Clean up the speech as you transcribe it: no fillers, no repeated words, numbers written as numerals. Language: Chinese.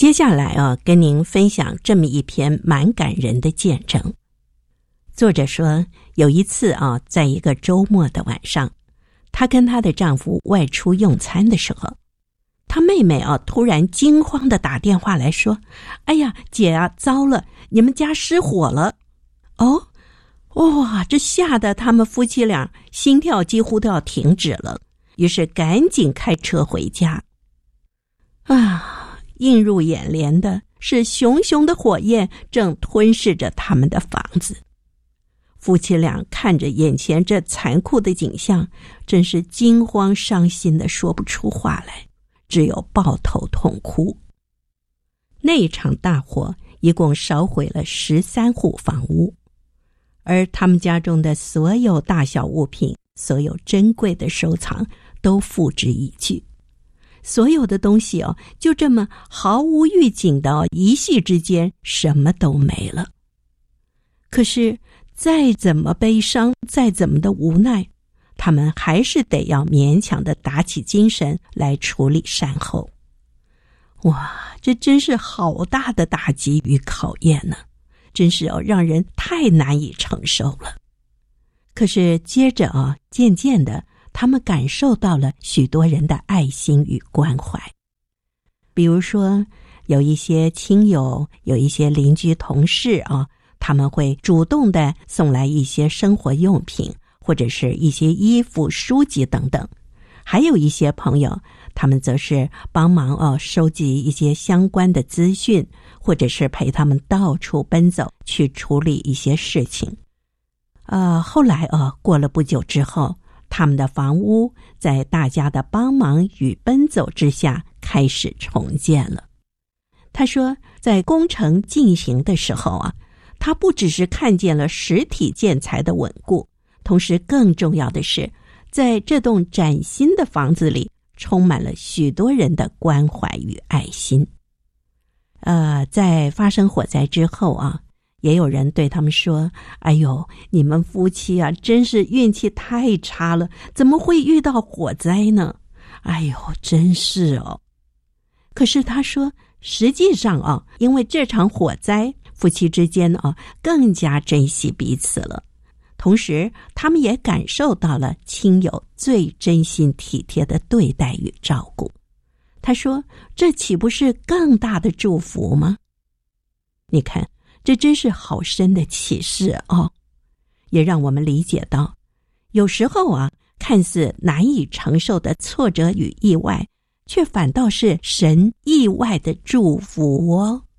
接下来跟您分享这么一篇蛮感人的见证。作者说，有一次在一个周末的晚上，她跟她的丈夫外出用餐的时候，她妹妹突然惊慌地打电话来说：“哎呀，姐啊，糟了，你们家失火了！”哇，这吓得他们夫妻俩心跳几乎都要停止了，于是赶紧开车回家。映入眼帘的是熊熊的火焰正吞噬着他们的房子。夫妻俩看着眼前这残酷的景象，真是惊慌伤心的说不出话来，只有抱头痛哭。那一场大火一共烧毁了13户房屋，而他们家中的所有大小物品，所有珍贵的收藏都付之一炬。所有的东西就这么毫无预警的一夕之间什么都没了。可是再怎么悲伤，再怎么的无奈，他们还是得要勉强的打起精神来处理善后。哇，这真是好大的打击与考验呢，真是让人太难以承受了。可是接着渐渐的他们感受到了许多人的爱心与关怀。比如说有一些亲友，有一些邻居同事他们会主动的送来一些生活用品，或者是一些衣服、书籍等等。还有一些朋友，他们则是帮忙收集一些相关的资讯，或者是陪他们到处奔走去处理一些事情。后来过了不久之后，他们的房屋在大家的帮忙与奔走之下开始重建了。他说，在工程进行的时候他不只是看见了实体建材的稳固，同时更重要的是，在这栋崭新的房子里充满了许多人的关怀与爱心。在发生火灾之后也有人对他们说：“哎呦，你们夫妻真是运气太差了，怎么会遇到火灾呢？哎呦，真是可是他说，实际上因为这场火灾，夫妻之间更加珍惜彼此了。同时他们也感受到了亲友最真心体贴的对待与照顾。他说，这岂不是更大的祝福吗？你看，这真是好深的启示也让我们理解到，有时候看似难以承受的挫折与意外，却反倒是神意外的祝福